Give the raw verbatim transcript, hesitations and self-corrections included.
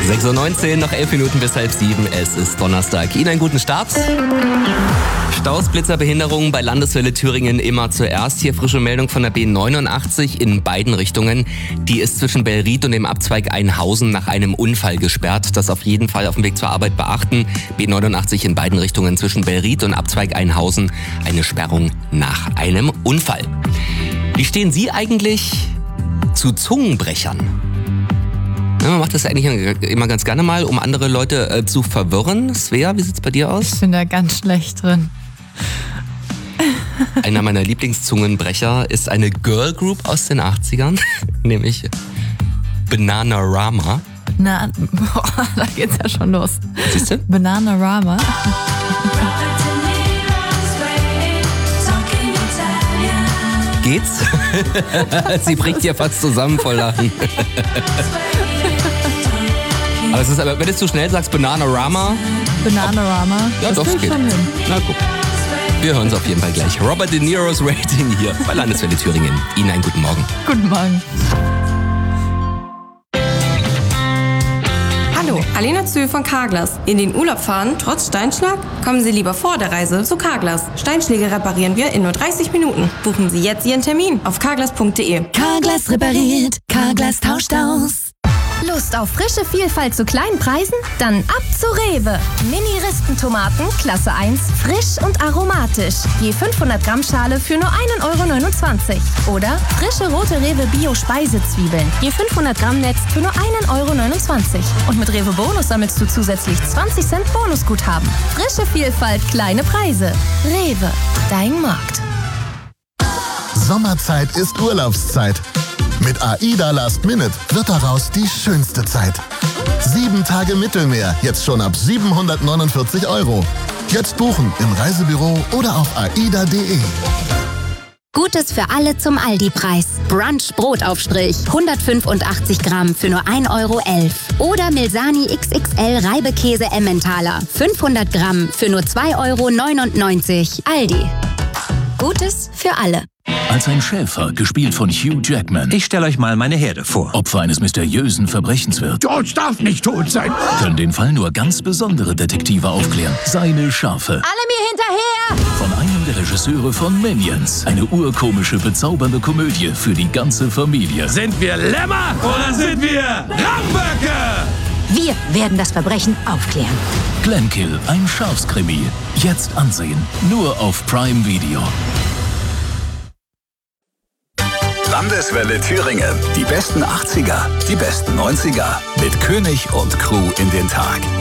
sechs Uhr neunzehn, noch elf Minuten bis halb sieben. Es ist Donnerstag. Ihnen einen guten Start. Staus, Blitzer, Behinderungen bei Landeswelle Thüringen immer zuerst. Hier frische Meldung von der B neunundachtzig in beiden Richtungen. Die ist zwischen Bellried und dem Abzweig Einhausen nach einem Unfall gesperrt. Das auf jeden Fall auf dem Weg zur Arbeit beachten. B neunundachtzig in beiden Richtungen zwischen Bellried und Abzweig Einhausen. Eine Sperrung nach einem Unfall. Wie stehen Sie eigentlich zu Zungenbrechern? Ja, man macht das eigentlich immer ganz gerne mal, um andere Leute äh, zu verwirren. Svea, wie sieht's bei dir aus? Ich bin da ganz schlecht drin. Einer meiner Lieblingszungenbrecher ist eine Girl Group aus den achtzigern, nämlich Bananarama. Na, boah, da geht's ja schon los. Siehst du? Bananarama. Geht's? Sie bricht ja fast zusammen vor Lachen. Aber es ist, aber wenn du zu schnell sagst, Bananarama. Bananarama. Ja, das doch, geht geht. schon hin. Na guck. Wir hören es auf jeden Fall gleich. Robert De Niro's Rating hier bei Landeswelle Thüringen. Ihnen einen guten Morgen. Guten Morgen. Hallo, Alena Zühl von Carglass. In den Urlaub fahren, trotz Steinschlag? Kommen Sie lieber vor der Reise zu Carglass. Steinschläge reparieren wir in nur dreißig Minuten. Buchen Sie jetzt Ihren Termin auf carglass punkt de. Carglass repariert, Carglass tauscht aus. Lust auf frische Vielfalt zu kleinen Preisen? Dann ab zu Rewe. Mini-Ristentomaten, Klasse eins, frisch und aromatisch. Je fünfhundert Gramm Schale für nur ein Euro neunundzwanzig. Oder frische rote Rewe Bio-Speisezwiebeln. Je fünfhundert Gramm Netz für nur ein Euro neunundzwanzig. Und mit Rewe Bonus sammelst du zusätzlich zwanzig Cent Bonusguthaben. Frische Vielfalt, kleine Preise. Rewe, dein Markt. Sommerzeit ist Urlaubszeit. Mit AIDA Last Minute wird daraus die schönste Zeit. Sieben Tage Mittelmeer, jetzt schon ab siebenhundertneunundvierzig Euro. Jetzt buchen im Reisebüro oder auf aida punkt de. Gutes für alle zum Aldi-Preis. Brunch Brotaufstrich, hundertfünfundachtzig Gramm für nur ein Euro elf. Oder Milsani X X L Reibekäse Emmentaler, fünfhundert Gramm für nur zwei Euro neunundneunzig. Aldi. Gutes für alle. Als ein Schäfer, gespielt von Hugh Jackman, Ich stelle euch mal meine Herde vor. Opfer eines mysteriösen Verbrechens wird, George darf nicht tot sein. können den Fall nur ganz besondere Detektive aufklären. Seine Schafe. Alle mir hinterher! Von einem der Regisseure von Minions. Eine urkomische, bezaubernde Komödie für die ganze Familie. Sind wir Lämmer oder sind wir Ramböcke? Wir werden das Verbrechen aufklären. Glenkill, ein Schafskrimi. Jetzt ansehen. Nur auf Prime Video. Landeswelle Thüringen. Die besten achtziger, die besten neunziger. Mit König und Crew in den Tag.